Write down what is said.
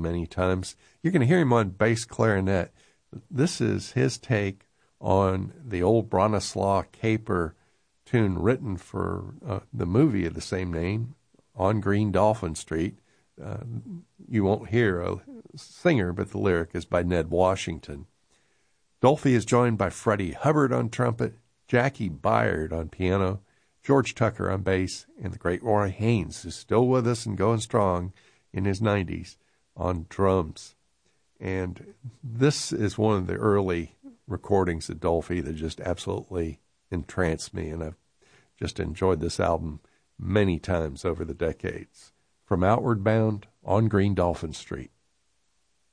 many times. You're going to hear him on bass clarinet. This is his take on the old Bronislaw Caper tune written for the movie of the same name, On Green Dolphin Street. You won't hear a singer, but the lyric is by Ned Washington. Dolphy is joined by Freddie Hubbard on trumpet, Jackie Byard on piano, George Tucker on bass, and the great Roy Haynes, who's still with us and going strong in his 90s, on drums. And this is one of the early recordings of Dolphy that just absolutely entranced me, and I've just enjoyed this album many times over the decades. From Outward Bound, On Green Dolphin Street.